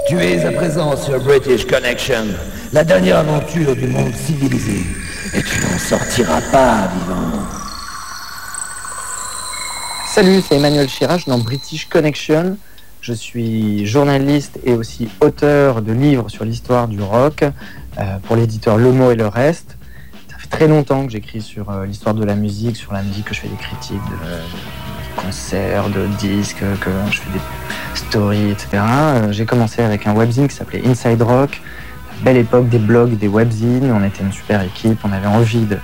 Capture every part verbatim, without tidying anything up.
Tu es à présent sur British Connection, la dernière aventure du monde civilisé, et tu n'en sortiras pas vivant. Salut, c'est Emmanuel Chirage dans British Connection. Je suis journaliste et aussi auteur de livres sur l'histoire du rock euh, pour l'éditeur Le Mot et le Reste. Ça fait très longtemps que j'écris sur euh, l'histoire de la musique, sur la musique, que je fais des critiques de, euh, de concerts, de disques, que je fais des stories, et cetera. Euh, j'ai commencé avec un webzine qui s'appelait Inside Rock. Belle époque des blogs, des webzines. On était une super équipe, on avait envie de...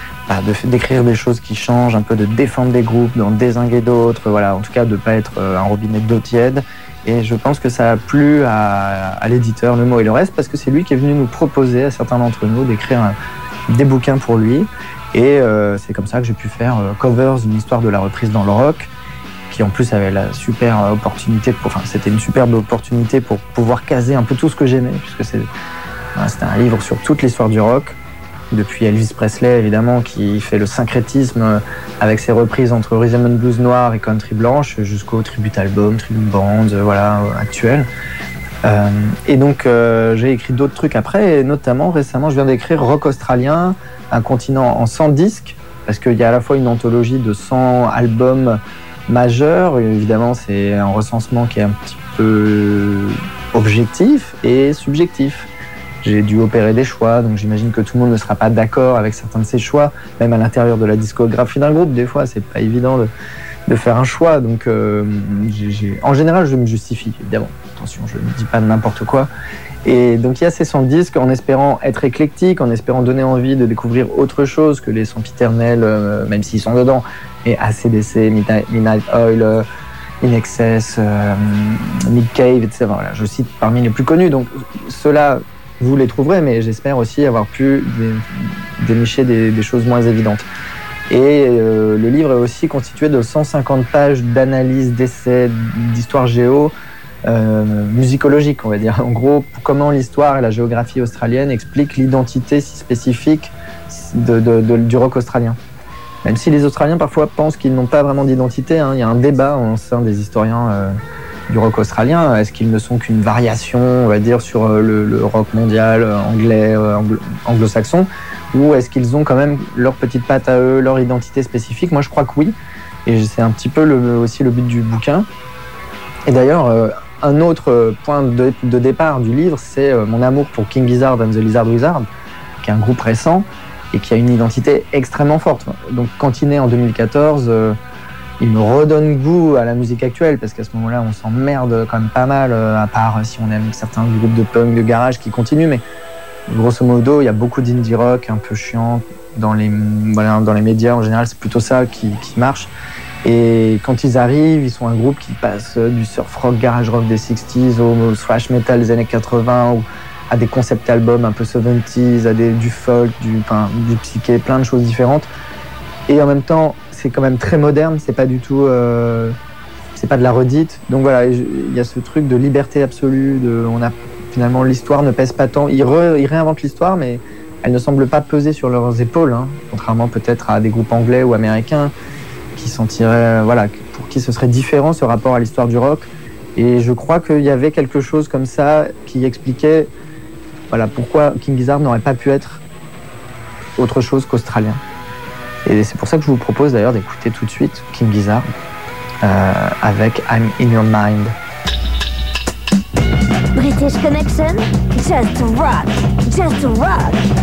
De, d'écrire des choses qui changent, un peu de défendre des groupes, d'en dézinguer d'autres, voilà, en tout cas de ne pas être un robinet d'eau tiède. Et je pense que ça a plu à, à l'éditeur Le Mot et le Reste, parce que c'est lui qui est venu nous proposer à certains d'entre nous d'écrire un, des bouquins pour lui. Et euh, c'est comme ça que j'ai pu faire euh, Covers, une histoire de la reprise dans le rock, qui en plus avait la super opportunité, pour, enfin c'était une superbe opportunité pour pouvoir caser un peu tout ce que j'aimais, puisque c'est, voilà, c'était un livre sur toute l'histoire du rock. Depuis Elvis Presley, évidemment, qui fait le syncrétisme avec ses reprises entre rhythm and blues noir et country blanche, jusqu'au tribute album, tribute band, voilà, actuel. Euh, et donc, euh, j'ai écrit d'autres trucs après, et notamment, récemment, je viens d'écrire Rock australien, un continent en cent disques, parce qu'il y a à la fois une anthologie de cent albums majeurs, et évidemment, c'est un recensement qui est un petit peu objectif et subjectif. J'ai dû opérer des choix, donc j'imagine que tout le monde ne sera pas d'accord avec certains de ces choix, même à l'intérieur de la discographie d'un groupe. Des fois, c'est pas évident de, de faire un choix. Donc, euh, j'ai, j'ai... en général, je me justifie, évidemment. Attention, je ne dis pas n'importe quoi. Et donc, il y a ces cent disques, en espérant être éclectique, en espérant donner envie de découvrir autre chose que les sempiternels, euh, même s'ils sont dedans, et A C D C, Midnight Oil, euh, In Excess, euh, Nick Cave, et cetera. Voilà, je cite parmi les plus connus. Donc, ceux-là, vous les trouverez, mais j'espère aussi avoir pu dé- dénicher des, des choses moins évidentes. Et euh, le livre est aussi constitué de cent cinquante pages d'analyse, d'essais, d'histoire géo, euh, musicologique, on va dire. En gros, comment l'histoire et la géographie australienne expliquent l'identité si spécifique de, de, de, du rock australien. Même si les Australiens parfois pensent qu'ils n'ont pas vraiment d'identité, hein, il y a un débat au sein des historiens euh, du rock australien. Est-ce qu'ils ne sont qu'une variation, on va dire, sur le, le rock mondial, anglais, anglo- anglo-saxon, ou est-ce qu'ils ont quand même leur petite patte à eux, leur identité spécifique? Moi, je crois que oui, et c'est un petit peu le, aussi le but du bouquin. Et d'ailleurs, euh, un autre point de, de départ du livre, c'est euh, mon amour pour King Gizzard and the Lizard Wizard, qui est un groupe récent et qui a une identité extrêmement forte. Donc, quand il naît en deux mille quatorze, euh, il me redonne goût à la musique actuelle, parce qu'à ce moment-là, on s'emmerde quand même pas mal, à part si on aime certains groupes de punk, de garage qui continuent, mais grosso modo, il y a beaucoup d'indie rock un peu chiant dans les, voilà, dans les médias. En général, c'est plutôt ça qui, qui marche. Et quand ils arrivent, ils sont un groupe qui passe du surf rock, garage rock des sixties au thrash metal des années quatre-vingts, ou à des concept albums un peu soixante-dix, à des, du folk, du, enfin, du psyché, plein de choses différentes. Et en même temps, c'est quand même très moderne, c'est pas du tout, euh, c'est pas de la redite. Donc voilà, il y a ce truc de liberté absolue, de, on a finalement l'histoire ne pèse pas tant. Ils, re, ils réinventent l'histoire, mais elle ne semble pas peser sur leurs épaules, hein, contrairement peut-être à des groupes anglais ou américains qui sentiraient, voilà, pour qui ce serait différent ce rapport à l'histoire du rock. Et je crois qu'il y avait quelque chose comme ça qui expliquait, voilà, pourquoi King Gizzard n'aurait pas pu être autre chose qu'australien. Et c'est pour ça que je vous propose d'ailleurs d'écouter tout de suite King Gizzard euh, avec I'm in Your Mind. British Connection, just rock, just rock.